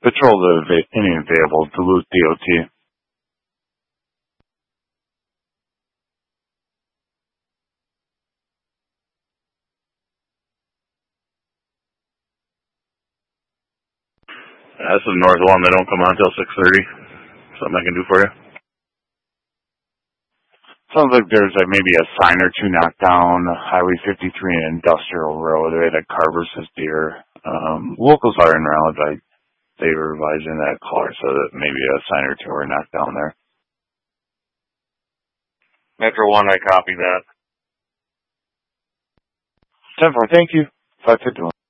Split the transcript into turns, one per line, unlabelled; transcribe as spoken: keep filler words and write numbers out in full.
Patrol the va- any available Duluth D O T. That's the north one. They don't come on until six thirty. Something I can do for you? Sounds like there's like maybe a sign or two knocked down. Highway fifty-three and Industrial Road. They had a Carver says deer. Um, locals are in round. Like they were revising that car so that maybe a sign or two were knocked down there.
Metro One, I copy that.
ten four, thank you. five fifty-one.